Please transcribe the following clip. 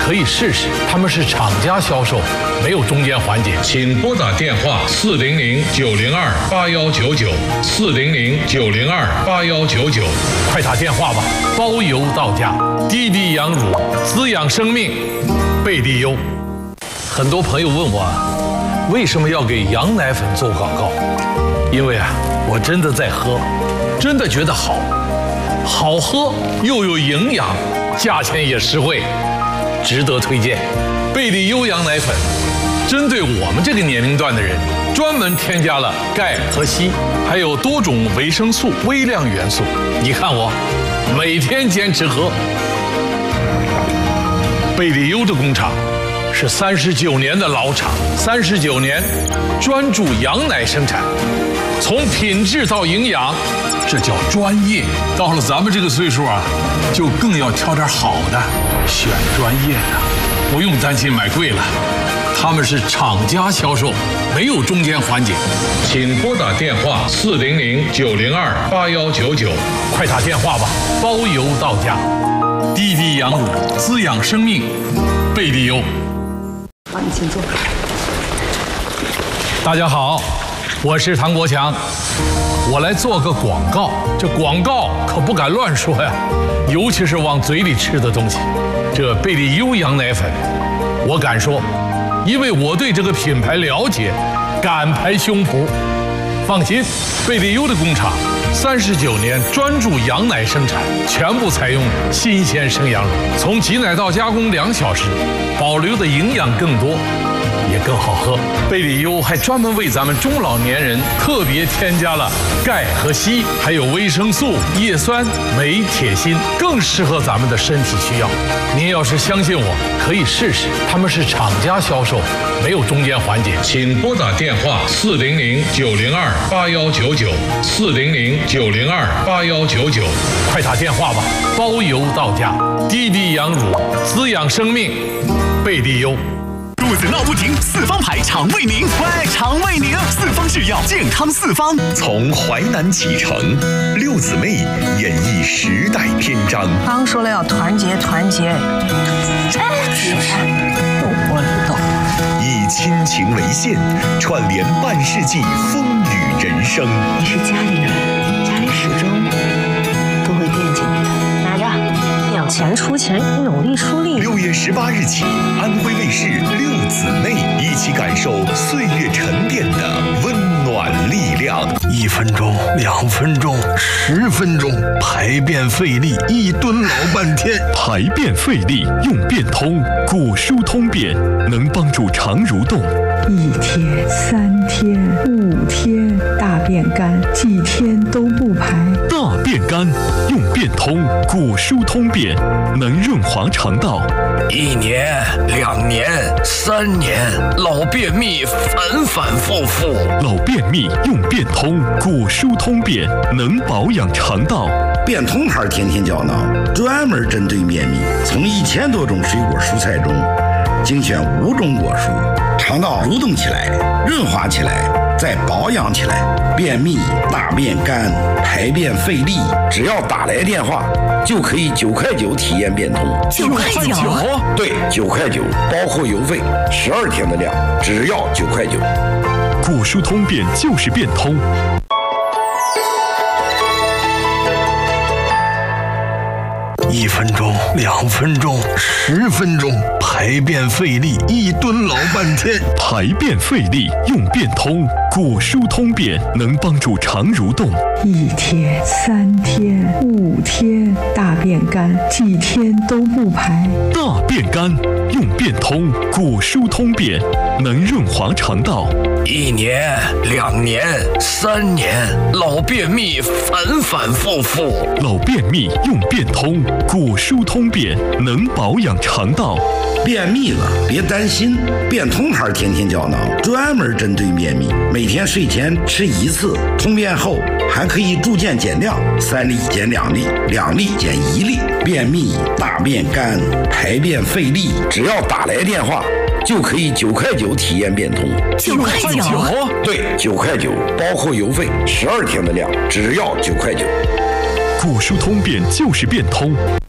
可以试试，他们是厂家销售，没有中间环节。 请拨打电话400-902-8199，400-902-8199， 快打电话吧，包邮到家。滴滴羊乳，滋养生命，贝利优。很多朋友问我，为什么要给羊奶粉做广告？因为我真的在喝，真的觉得好喝又有营养，价钱也实惠，值得推荐。贝利优羊奶粉针对我们这个年龄段的人，专门添加了钙和硒，还有多种维生素、微量元素。你看我每天坚持喝。贝利优的工厂是39年的老厂，39年专注羊奶生产，从品质到营养，这叫专业。到了咱们这个岁数就更要挑点好的，选专业的，不用担心买贵了。他们是厂家销售，没有中间环节。 请拨打电话400-902-8199， 快打电话吧，包邮到家。滴滴羊乳，滋养生命，贝利优。 好，你请坐。 大家好，我是唐国强，我来做个广告。这广告可不敢乱说呀，尤其是往嘴里吃的东西。这贝利优羊奶粉，我敢说，因为我对这个品牌了解，敢拍胸脯。放心，贝利优的工厂39年专注羊奶生产，全部采用新鲜生羊乳，从挤奶到加工2小时，保留的营养更多，也更好喝。贝利优还专门为咱们中老年人特别添加了钙和硒，还有维生素、叶酸、镁、铁、锌，更适合咱们的身体需要。您要是相信我，可以试试，他们是厂家销售，没有中间环节。 请拨打电话400-902-8199，400-902-8199， 快打电话吧，包邮到家。滴滴羊乳，滋养生命，贝利优。 肚子闹不停，四方牌肠胃宁，喂，肠胃宁，四方制药，健康四方。 从淮南启程，六姊妹演绎时代篇章。 刚说了要团结， 以亲情为线，串联半世纪风雨人生。 你是家里人，家里始终都会惦记你的。拿着，有钱出钱，努力出力。 6月18日起，安徽卫视六姊妹一起感受岁月沉淀的温暖力量。 1分钟、2分钟、10分钟，排便费力，一蹲老半天。 排便费力用便通，骨疏通便，能帮助肠蠕动。 1天、3天、5天，大便干，几天都不排。 大便干用便通，骨疏通便，能润滑肠道。 1年、2年、3年，老便秘反反复复。 老便秘用便通，骨疏通便，能保养肠道。 便通牌天天胶囊专门针对便秘，从1000多种水果蔬菜中精选5种果蔬，肠道蠕动起来，润滑起来，再保养起来。便秘、大便干、排便费力，只要打来电话就可以9块9体验便通。 9块9？ 对，9块9，包括邮费，12天的量，只要9块9。 骨疏通便就是便通。 1分钟、2分钟、10分钟，排便费力，一蹲老半天。 排便费力用便通，骨疏通便，能帮助肠蠕动。 1天、3天、5天，大便干，几天都不排。 大便干用便通，骨疏通便，能润滑肠道。 1年、2年、3年，老便秘反反复复。 老便秘用便通，骨疏通便，能保养肠道。 便秘了别担心，便通牌天天胶囊专门针对便秘，每天睡前吃1次，通便后还可以逐渐减量，3粒减2粒，2粒减1粒。便秘、大便干、排便费力，只要打来电话就可以9块9体验便通。 9块9？ 对，9块9，包括邮费，12天的量，只要9块9。 骨疏通便就是便通。